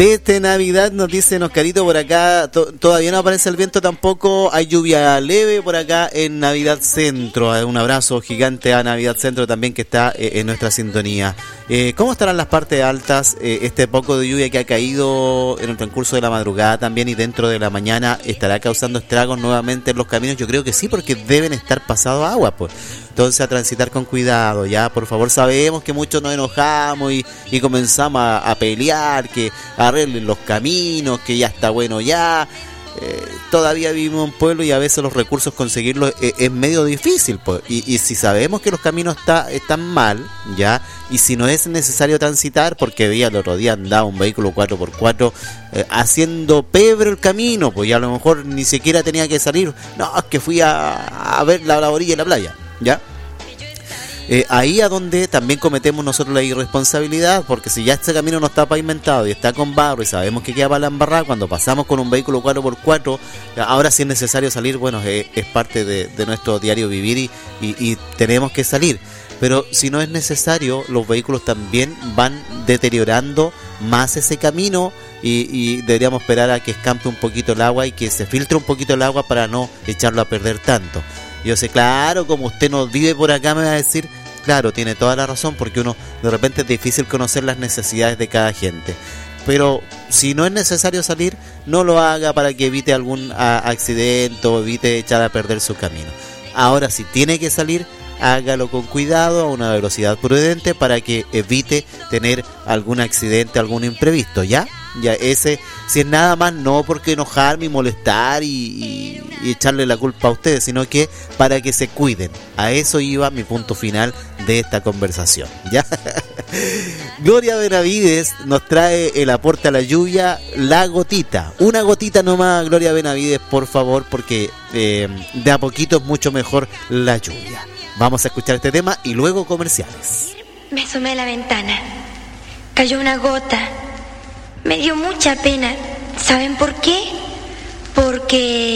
Desde Navidad nos dicen Oscarito por acá, todavía no aparece el viento tampoco, hay lluvia leve por acá en Navidad Centro. Un abrazo gigante a Navidad Centro también que está en nuestra sintonía. ¿Cómo estarán las partes altas? Este poco de lluvia que ha caído en el transcurso de la madrugada también y dentro de la mañana, ¿estará causando estragos nuevamente en los caminos? Yo creo que sí, porque deben estar pasados agua, pues. Entonces a transitar con cuidado, ya, por favor. Sabemos que muchos nos enojamos y comenzamos a pelear, que arreglen los caminos, que ya está bueno ya. Todavía vivimos en un pueblo y a veces los recursos conseguirlos es medio difícil, pues. Y si sabemos que los caminos están mal, ya, y si no es necesario transitar, porque veía el otro día andaba un vehículo 4x4 haciendo pebre el camino, pues, y a lo mejor ni siquiera tenía que salir. No, es que fui a ver la orilla de la playa. ¿Ya? Ahí a donde también cometemos nosotros la irresponsabilidad, porque si ya este camino no está pavimentado y está con barro y sabemos que queda para la embarrada, cuando pasamos con un vehículo 4x4, ahora sí es necesario salir, bueno, es parte de nuestro diario vivir y tenemos que salir. Pero si no es necesario, los vehículos también van deteriorando más ese camino y deberíamos esperar a que escampe un poquito el agua y que se filtre un poquito el agua para no echarlo a perder tanto. Yo sé, claro, como usted no vive por acá, me va a decir, claro, tiene toda la razón, porque uno de repente es difícil conocer las necesidades de cada gente. Pero si no es necesario salir, no lo haga para que evite algún accidente o evite echar a perder su camino. Ahora, si tiene que salir, hágalo con cuidado, a una velocidad prudente, para que evite tener algún accidente, algún imprevisto, ¿ya? Ya ese, si es nada más, no porque enojarme y molestar y echarle la culpa a ustedes, sino que para que se cuiden. A eso iba mi punto final de esta conversación, ¿ya? Gloria Benavides nos trae el aporte a la lluvia, la gotita. Una gotita nomás, Gloria Benavides, por favor, porque de a poquito es mucho mejor la lluvia. Vamos a escuchar este tema y luego comerciales. Me asomé a la ventana. Cayó una gota. Me dio mucha pena. ¿Saben por qué? Porque